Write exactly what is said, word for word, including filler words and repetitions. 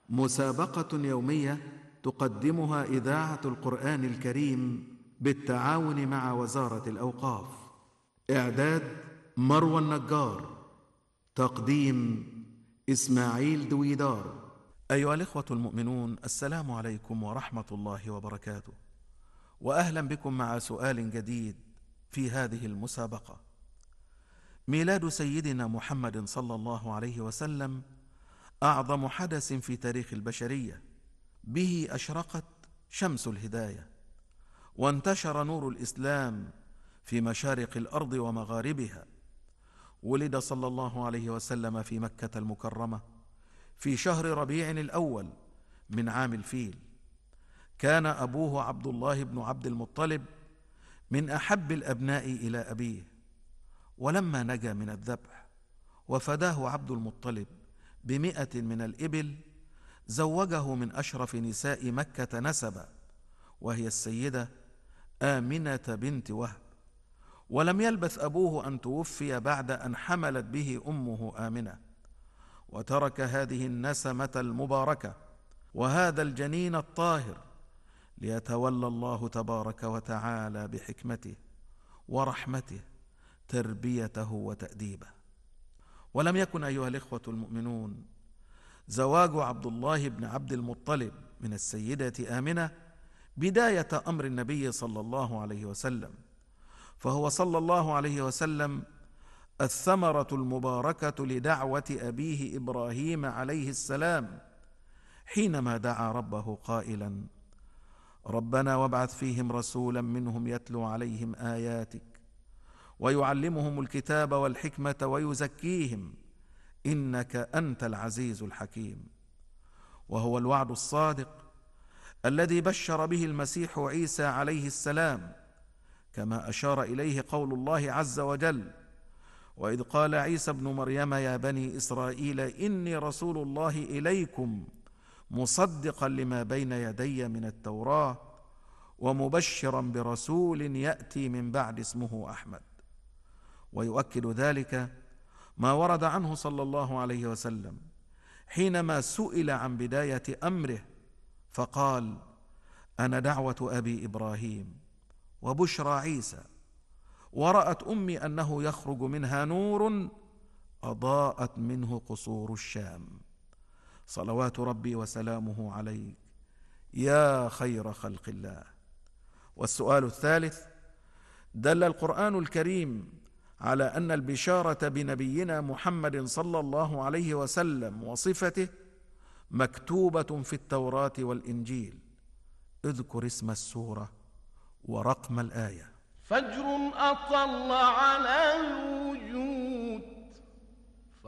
مسابقة يومية تقدمها إذاعة القرآن الكريم بالتعاون مع وزارة الأوقاف. إعداد مروى النجار، تقديم إسماعيل دويدار. أيها الإخوة المؤمنون، السلام عليكم ورحمة الله وبركاته، وأهلا بكم مع سؤال جديد في هذه المسابقة. ميلاد سيدنا محمد صلى الله عليه وسلم أعظم حدث في تاريخ البشرية، به أشرقت شمس الهداية وانتشر نور الإسلام في مشارق الأرض ومغاربها. ولد صلى الله عليه وسلم في مكة المكرمة في شهر ربيع الأول من عام الفيل. كان أبوه عبد الله بن عبد المطلب من أحب الأبناء إلى أبيه، ولما نجا من الذبح وفداه عبد المطلب بمئة من الإبل زوجه من أشرف نساء مكة نسبا، وهي السيدة آمنة بنت وهب. ولم يلبث أبوه أن توفي بعد أن حملت به أمه آمنة، وترك هذه النسمة المباركة وهذا الجنين الطاهر ليتولى الله تبارك وتعالى بحكمته ورحمته تربيته وتأديبه. ولم يكن أيها الإخوة المؤمنون زواج عبد الله بن عبد المطلب من السيدة آمنة بداية أمر النبي صلى الله عليه وسلم، فهو صلى الله عليه وسلم الثمرة المباركة لدعوة أبيه إبراهيم عليه السلام حينما دعا ربه قائلا: ربنا وابعث فيهم رسولا منهم يتلو عليهم آياتك ويعلمهم الكتاب والحكمة ويزكيهم إنك أنت العزيز الحكيم. وهو الوعد الصادق الذي بشر به المسيح عيسى عليه السلام، كما أشار إليه قول الله عز وجل: وإذ قال عيسى ابن مريم يا بني إسرائيل إني رسول الله إليكم مصدقا لما بين يدي من التوراة ومبشرا برسول يأتي من بعد اسمه أحمد. ويؤكد ذلك ما ورد عنه صلى الله عليه وسلم حينما سئل عن بداية أمره فقال: أنا دعوة أبي إبراهيم وبشرى عيسى، ورأت أمي أنه يخرج منها نور أضاءت منه قصور الشام. صلوات ربي وسلامه عليك يا خير خلق الله. والسؤال الثالث: دل القرآن الكريم على أن البشارة بنبينا محمد صلى الله عليه وسلم وصفته مكتوبة في التوراة والإنجيل. اذكر اسم السورة ورقم الآية. فجر أطل على